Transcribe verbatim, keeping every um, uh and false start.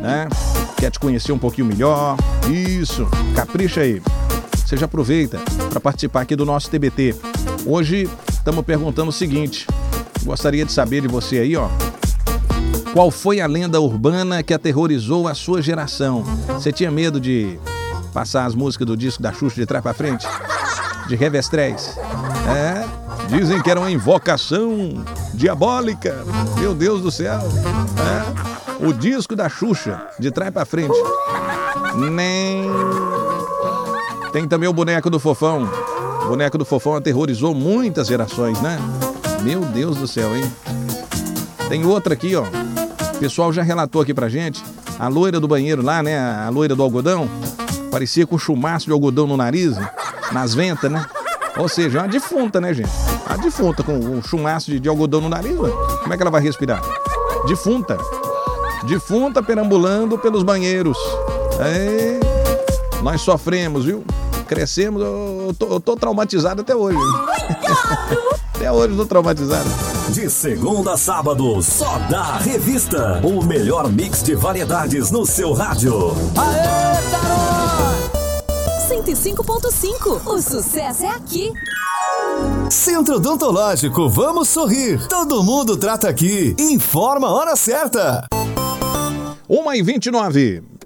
né? Quer te conhecer um pouquinho melhor? Isso, capricha aí. Você já aproveita para participar aqui do nosso T B T. Hoje estamos perguntando o seguinte, gostaria de saber de você aí, ó. Qual foi a lenda urbana que aterrorizou a sua geração? Você tinha medo de passar as músicas do disco da Xuxa de trás pra frente? De Revestrez? É, dizem que era uma invocação diabólica. Meu Deus do céu. É, o disco da Xuxa de trás pra frente. Nem... Tem também o boneco do Fofão. O boneco do Fofão aterrorizou muitas gerações, né? Meu Deus do céu, hein? Tem outra aqui, ó. O pessoal já relatou aqui pra gente. A loira do banheiro lá, né? A loira do algodão. Parecia com um chumaço de algodão no nariz, nas ventas, né? Ou seja, uma defunta, né, gente? A defunta com um chumaço de, de algodão no nariz, né? Como é que ela vai respirar? Defunta. Defunta perambulando pelos banheiros. É... Nós sofremos, viu? Crescemos, eu tô, eu tô traumatizado até hoje. Até hoje eu tô traumatizado. De segunda a sábado, só da Revista. O melhor mix de variedades no seu rádio. Aê, Tarô! cento e cinco ponto cinco. O sucesso é aqui. Centro Odontológico, vamos sorrir. Todo mundo trata aqui. Informa a hora certa. uma e vinte e nove.